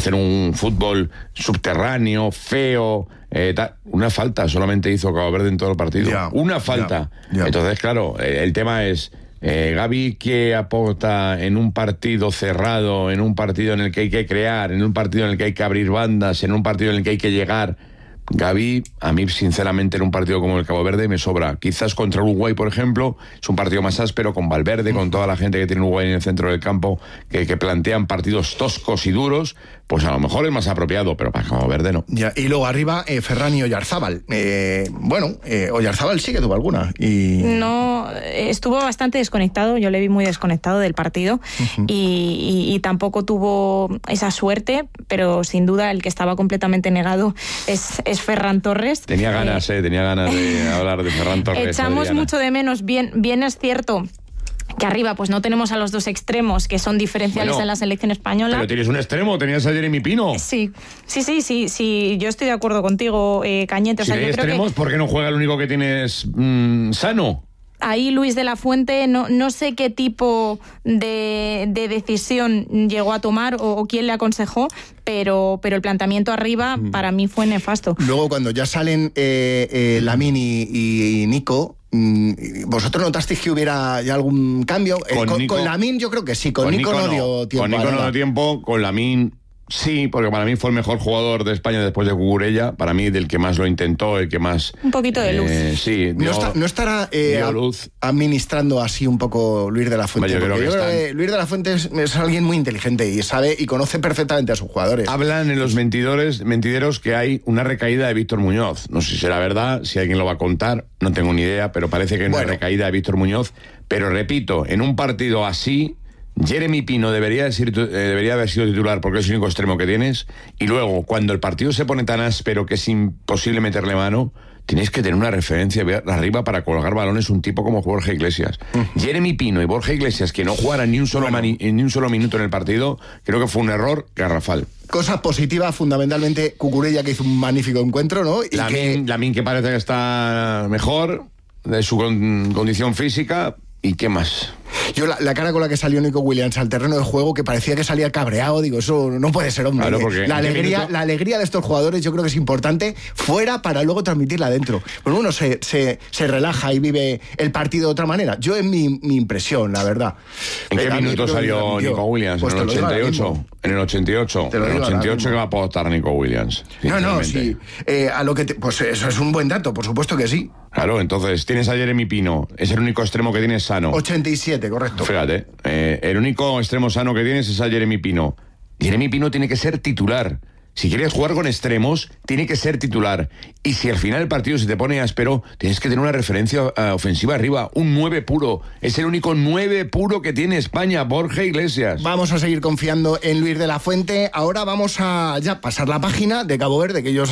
hacer un fútbol subterráneo, feo. Una falta solamente hizo Cabo Verde en todo el partido. Una falta. Entonces, claro, el tema es... Gavi, ¿qué aporta en un partido cerrado, en un partido en el que hay que crear, en un partido en el que hay que abrir bandas, en un partido en el que hay que llegar? Gavi, a mí sinceramente en un partido como el Cabo Verde me sobra. Quizás contra Uruguay, por ejemplo, es un partido más áspero, con Valverde, con toda la gente que tiene Uruguay en el centro del campo, que plantean partidos toscos y duros, pues a lo mejor es más apropiado, pero para Cabo Verde no. Y luego arriba, Ferran y Oyarzábal. Oyarzábal sí que tuvo alguna. No, estuvo bastante desconectado, yo le vi muy desconectado del partido, y tampoco tuvo esa suerte, pero sin duda el que estaba completamente negado es Ferran Torres. Tenía ganas de hablar de Ferran Torres. Echamos mucho de menos, bien es cierto que arriba pues no tenemos a los dos extremos que son diferenciales en la selección española. Pero tienes un extremo, tenías a Jeremy Pino. Sí, yo estoy de acuerdo contigo, Cañete. Si hay extremos, ¿por qué no juega el único que tienes sano? Ahí Luis de la Fuente, no sé qué tipo de decisión llegó a tomar o quién le aconsejó, pero el planteamiento arriba para mí fue nefasto. Luego cuando ya salen Lamine y Nico, ¿vosotros notasteis que hubiera ya algún cambio? Con Lamine yo creo que sí, con Nico no dio tiempo. Con Nico no dio tiempo, con Lamine... Sí, porque para mí fue el mejor jugador de España después de Cucurella. Para mí, del que más lo intentó, el que más... Un poquito de luz. Sí. ¿No estará administrando así un poco Luis de la Fuente? Yo creo que Luis de la Fuente es alguien muy inteligente y sabe y conoce perfectamente a sus jugadores. Hablan en los mentideros que hay una recaída de Víctor Muñoz. No sé si será verdad, si alguien lo va a contar, no tengo ni idea, pero parece que hay una recaída de Víctor Muñoz. Pero repito, en un partido así... Jeremy Pino debería haber sido titular porque es el único extremo que tienes, y luego cuando el partido se pone tan áspero que es imposible meterle mano, tienes que tener una referencia arriba para colgar balones, un tipo como Borja Iglesias. Jeremy Pino y Borja Iglesias, que no jugaran ni un solo minuto en el partido, creo que fue un error garrafal. Cosas positivas, fundamentalmente Cucurella, que hizo un magnífico encuentro, ¿no? Lamine que parece que está mejor de su condición física. ¿Y qué más? Yo la cara con la que salió Nico Williams al terreno de juego, que parecía que salía cabreado, digo, eso no puede ser, hombre. Claro, porque la alegría de estos jugadores yo creo que es importante fuera para luego transmitirla adentro. Pues uno se relaja y vive el partido de otra manera. Yo es mi impresión, la verdad. ¿En qué minuto salió Nico Williams? Pues ¿en el 88? En el 88. En el 88 que va a apostar Nico Williams. No, sí. Pues eso es un buen dato, por supuesto que sí. Claro, entonces tienes a Jeremy Pino, es el único extremo que tienes sano. 87, correcto. Fíjate, el único extremo sano que tienes es a Jeremy Pino. Jeremy Pino tiene que ser titular. Si quieres jugar con extremos, tiene que ser titular. Y si al final el partido se te pone áspero, tienes que tener una referencia ofensiva arriba. Un 9 puro. Es el único 9 puro que tiene España, Borja Iglesias. Vamos a seguir confiando en Luis de la Fuente. Ahora vamos a ya pasar la página de Cabo Verde, que ellos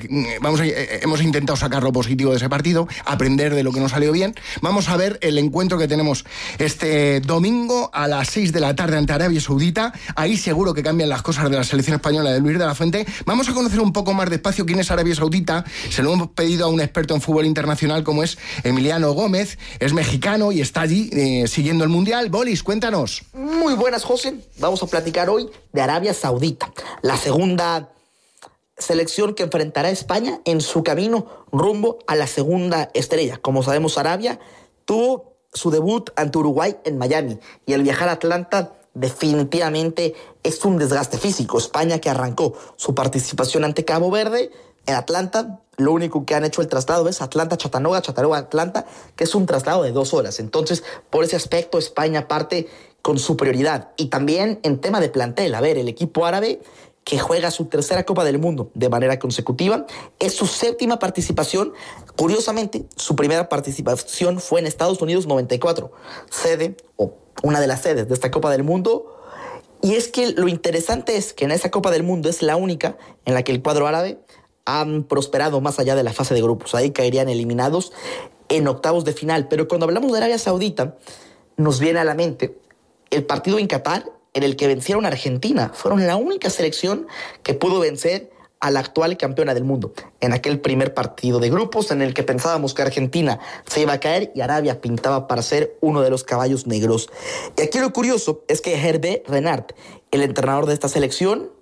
hemos intentado sacar lo positivo de ese partido, aprender de lo que nos salió bien. Vamos a ver el encuentro que tenemos este domingo a las 6 de la tarde ante Arabia Saudita. Ahí seguro que cambian las cosas de la selección española de Luis de la Fuente. Vamos a conocer un poco más despacio quién es Arabia Saudita. Se lo hemos pedido a un experto en fútbol internacional como es Emiliano Gómez. Es mexicano y está allí siguiendo el Mundial. Bolis, cuéntanos. Muy buenas, José. Vamos a platicar hoy de Arabia Saudita, la segunda selección que enfrentará a España en su camino rumbo a la segunda estrella. Como sabemos, Arabia tuvo su debut ante Uruguay en Miami y al viajar a Atlanta definitivamente es un desgaste físico. España, que arrancó su participación ante Cabo Verde en Atlanta, lo único que han hecho el traslado es Atlanta-Chattanooga, Chattanooga-Atlanta, que es un traslado de 2 horas. Entonces, por ese aspecto, España parte con superioridad. Y también en tema de plantel, a ver, el equipo árabe, que juega su tercera Copa del Mundo de manera consecutiva, es su 7ª participación. Curiosamente, su primera participación fue en Estados Unidos 94, sede o una de las sedes de esta Copa del Mundo. Y es que lo interesante es que en esa Copa del Mundo es la única en la que el cuadro árabe han prosperado más allá de la fase de grupos. Ahí caerían eliminados en octavos de final. Pero cuando hablamos de Arabia Saudita, nos viene a la mente el partido en Qatar, en el que vencieron a Argentina. Fueron la única selección que pudo vencer a la actual campeona del mundo en aquel primer partido de grupos en el que pensábamos que Argentina se iba a caer y Arabia pintaba para ser uno de los caballos negros. Y aquí lo curioso es que Hervé Renard, el entrenador de esta selección,